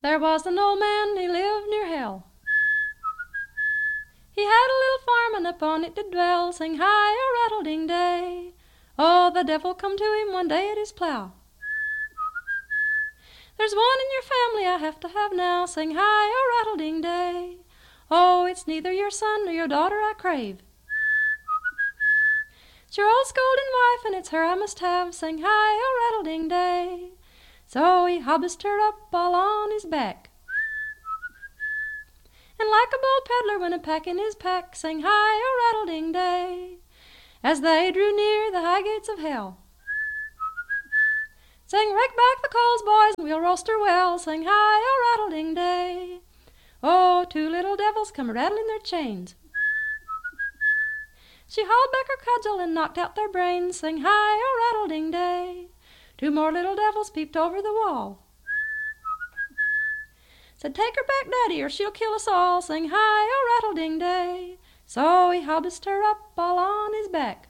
There was an old man, he lived near hell. He had a little farm, and upon it did dwell. Sing hi, o rattle-ding-day. Oh, the devil come to him one day at his plough. There's one in your family I have to have now. Sing hi, o rattle-ding-day. Oh, it's neither your son nor your daughter I crave. It's your old scolding wife, and it's her I must have. Sing hi, o rattle-ding-day. So he hobbised her up all on his back, and like a bold peddler went a-packing his pack, sang hi, o rattle-ding-day. As they drew near the high gates of hell, sang rake back the coals, boys, and we'll roast her well, sang hi, o rattle-ding-day. Oh, two little devils come rattling their chains. She hauled back her cudgel and knocked out their brains, sang hi, o rattle-ding-day. Two more little devils peeped over the wall, said, take her back, Daddy, or she'll kill us all, sang hi, o rattle-ding-day. So he hobbised her up all on his back,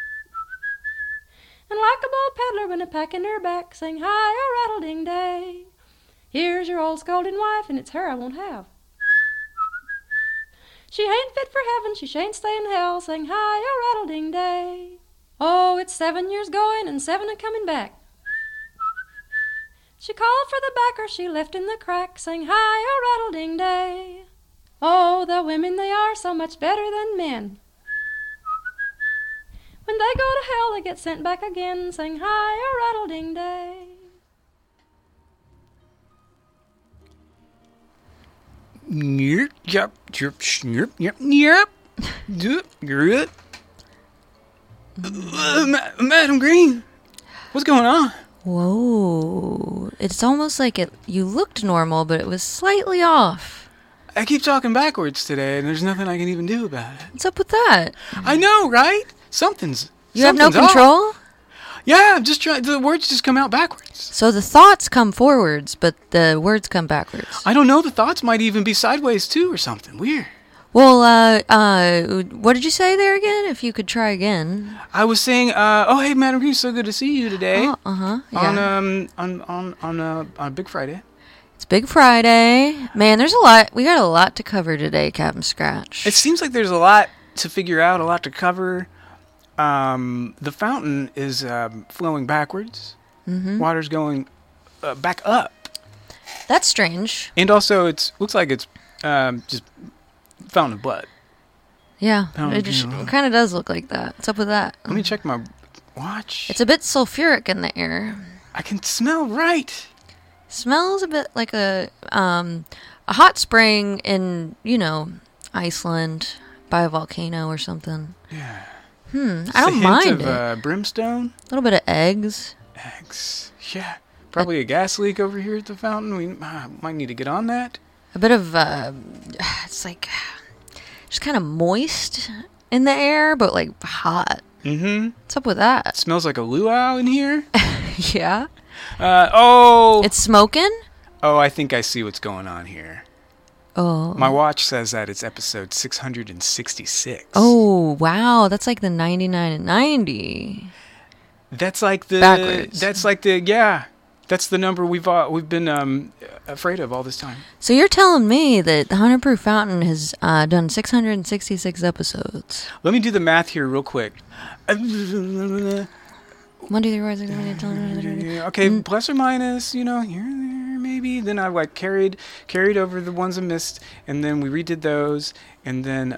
and like a bold peddler went a-packing her back, sang hi, o rattle-ding-day. Here's your old scolding wife, and it's her I won't have. She ain't fit for heaven, she shan't stay in hell, sang hi, o rattle-ding-day. Oh, it's 7 years going and 7 a-coming back. She called for the backer she left in the crack, sang hi, o rattle-ding-day. Oh, the women, they are so much better than men. When they go to hell, they get sent back again, sang hi, o rattle-ding-day. Yep, yep, yep, yep, yep, yep. Good. Madam Green, what's going on? Whoa. It's almost like you looked normal, but it was slightly off. I keep talking backwards today, and there's nothing I can even do about it. What's up with that? I know, right? Something's You have no control? off. Yeah, I'm just trying. The words just come out backwards. So the thoughts come forwards, but the words come backwards. I don't know. The thoughts might even be sideways, too, or something. Weird. Well, what did you say there again? If you could try again. I was saying, oh, hey, Madam Green, so good to see you today. Oh, yeah. On Big Friday. It's Big Friday. Man, there's a lot. We got a lot to cover today, Captain Scratch. It seems like there's a lot to figure out, a lot to cover. The fountain is flowing backwards. Mm-hmm. Water's going back up. That's strange. And also, looks like it's just fountain of blood. Yeah, Fountain, it kind of does look like that. What's up with that? Let me check my watch. It's a bit sulfuric in the air. I can smell right. Smells a bit like a hot spring in, Iceland by a volcano or something. Yeah. I don't mind it. Brimstone. A little bit of eggs. Eggs. Yeah. Probably a gas leak over here at the fountain. We might need to get on that. A bit of, it's like, just kind of moist in the air, but like hot. Mm-hmm. What's up with that? It smells like a luau in here. Yeah. It's smoking? Oh, I think I see what's going on here. Oh. My watch says that it's episode 666. Oh, wow. That's like the 99 and 90. That's like the... Backwards. That's the number we've been afraid of all this time. So you're telling me that the 100 Proof Fountain has done 666 episodes. Let me do the math here real quick. 1, 2, 3, 4, 5, 6, 7, 8, 9, 10. Okay, plus or minus, here and there, maybe. Then I carried over the ones I missed, and then we redid those, and then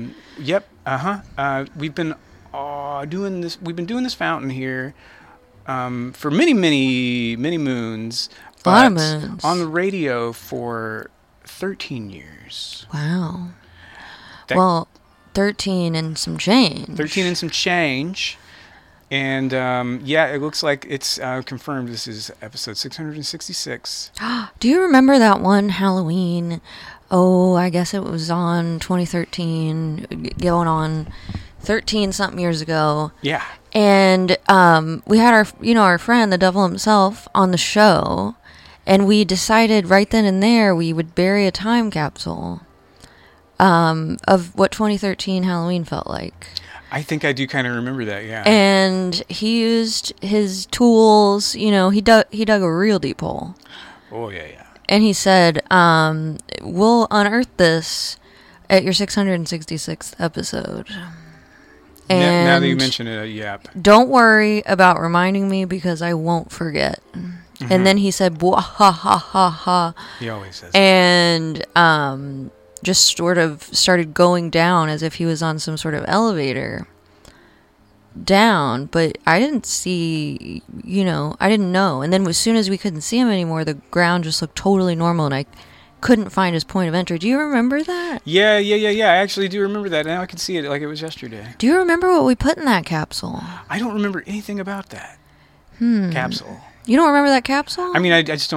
we've been doing this. We've been doing this fountain here for many moons. A lot of moons. On the radio for 13 years. Wow. Well, 13 and some change. 13 and some change. And, it looks like it's confirmed this is episode 666. Do you remember that one Halloween? Oh, I guess it was on 2013, going on 13-something years ago. Yeah. And we had our friend, the devil himself, on the show. And we decided right then and there we would bury a time capsule of what 2013 Halloween felt like. I think I do kind of remember that, yeah. And he used his tools, he dug a real deep hole. Oh, yeah. And he said, we'll unearth this at your 666th episode. And now that you mention it, yep. Don't worry about reminding me because I won't forget. Mm-hmm. And then he said, "Bwah, ha, ha, ha, ha." He always says and just sort of started going down as if he was on some sort of elevator down. But I didn't see, I didn't know. And then as soon as we couldn't see him anymore, the ground just looked totally normal, and I couldn't find his point of entry. Do you remember that? Yeah. I actually do remember that. Now I can see it like it was yesterday. Do you remember what we put in that capsule? I don't remember anything about that capsule. You don't remember that capsule? I mean, I just don't